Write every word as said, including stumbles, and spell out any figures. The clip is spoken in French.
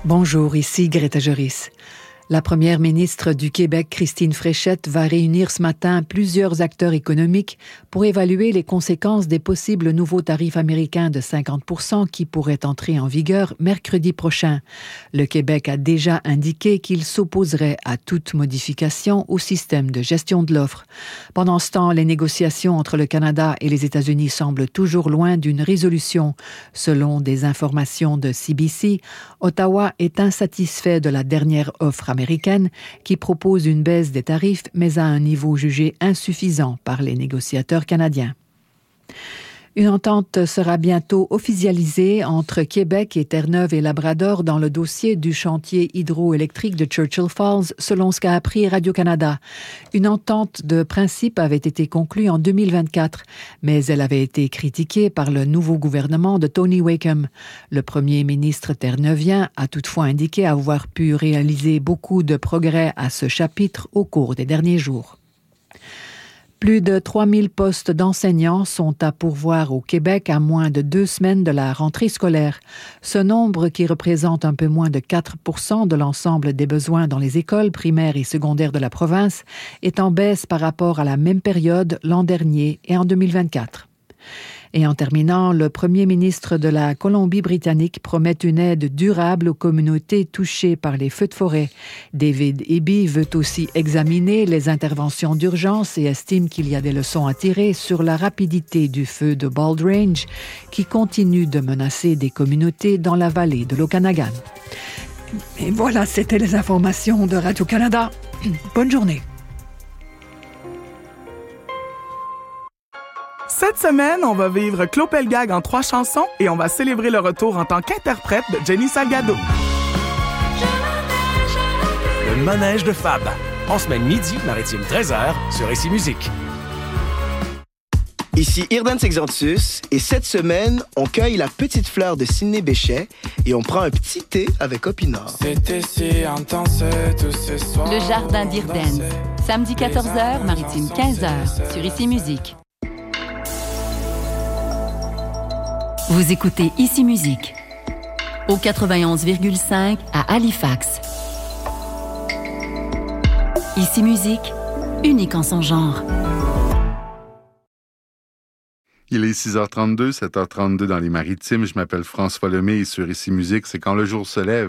Bonjour, ici Greta Joris. La première ministre du Québec, Christine Fréchette, va réunir ce matin plusieurs acteurs économiques pour évaluer les conséquences des possibles nouveaux tarifs américains de cinquante pour cent qui pourraient entrer en vigueur mercredi prochain. Le Québec a déjà indiqué qu'il s'opposerait à toute modification au système de gestion de l'offre. Pendant ce temps, les négociations entre le Canada et les États-Unis semblent toujours loin d'une résolution. Selon des informations de C B C, Ottawa est insatisfait de la dernière offre américaine américaine qui propose une baisse des tarifs, mais à un niveau jugé insuffisant par les négociateurs canadiens. Une entente sera bientôt officialisée entre Québec et Terre-Neuve et Labrador dans le dossier du chantier hydroélectrique de Churchill Falls, selon ce qu'a appris Radio-Canada. Une entente de principe avait été conclue en deux mille vingt-quatre, mais elle avait été critiquée par le nouveau gouvernement de Tony Wakeham. Le premier ministre terre-neuvien a toutefois indiqué avoir pu réaliser beaucoup de progrès à ce chapitre au cours des derniers jours. Plus de trois mille postes d'enseignants sont à pourvoir au Québec à moins de deux semaines de la rentrée scolaire. Ce nombre, qui représente un peu moins de quatre pour cent de l'ensemble des besoins dans les écoles primaires et secondaires de la province, est en baisse par rapport à la même période l'an dernier et en deux mille vingt-quatre. Et en terminant, le premier ministre de la Colombie-Britannique promet une aide durable aux communautés touchées par les feux de forêt. David Eby veut aussi examiner les interventions d'urgence et estime qu'il y a des leçons à tirer sur la rapidité du feu de Bald Range qui continue de menacer des communautés dans la vallée de l'Okanagan. Et voilà, c'était les informations de Radio-Canada. Bonne journée. Cette semaine, on va vivre Clopelgag en trois chansons et on va célébrer le retour en tant qu'interprète de Jenny Salgado. Le manège de Fab. En semaine midi, maritime treize heures, sur Ici Musique. Ici Irdan Sexantus et cette semaine, on cueille la petite fleur de Sidney Bechet et on prend un petit thé avec Opinor. C'était si intense tous ces soirs. Le jardin d'Irdan. Samedi quatorze heures, maritime quinze heures, sur Ici Musique. Vous écoutez Ici Musique au quatre-vingt-onze virgule cinq à Halifax. Ici Musique, unique en son genre. Il est six heures trente-deux, sept heures trente-deux dans les Maritimes. Je m'appelle François Lemay et sur Ici Musique, c'est quand le jour se lève.